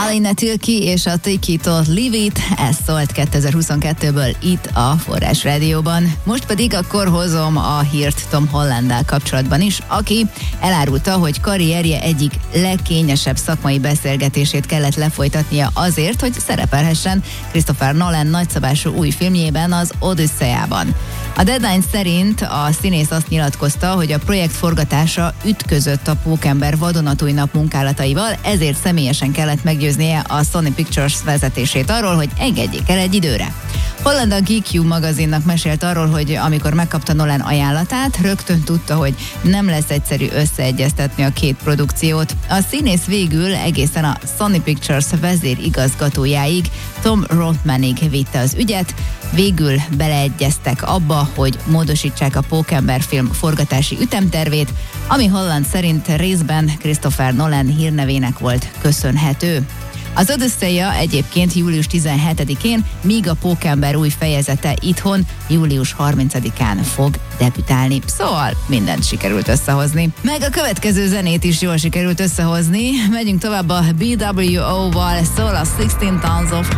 Alina Tilki és a Take It-tól Leave It, ez szólt 2022-ből itt a Forrás Rádióban. Most pedig akkor hozom a hírt Tom Hollanddal kapcsolatban is, aki elárulta, hogy karrierje egyik legkényesebb szakmai beszélgetését kellett lefolytatnia azért, hogy szerepelhessen Christopher Nolan nagyszabású új filmjében, az Odyssey-ában. A Deadline szerint a színész azt nyilatkozta, hogy a projekt forgatása ütközött a Pókember vadonatúj nap munkálataival, ezért személyesen kellett meggyőznie a Sony Pictures vezetését arról, hogy engedjék el egy időre. Holland a GQ magazinnak mesélt arról, hogy amikor megkapta Nolan ajánlatát, rögtön tudta, hogy nem lesz egyszerű összeegyeztetni a két produkciót. A színész végül egészen a Sony Pictures vezérigazgatójáig, Tom Rothmanig vitte az ügyet. Végül beleegyeztek abba, hogy módosítsák a Pókember film forgatási ütemtervét, ami Holland szerint részben Christopher Nolan hírnevének volt köszönhető. Az Odyssey-ja egyébként július 17-én, míg a Pókember új fejezete itthon július 30-án fog debütálni. Szóval mindent sikerült összehozni. Meg a következő zenét is jól sikerült összehozni. Megyünk tovább a BWO-val, szól a 16 Tons of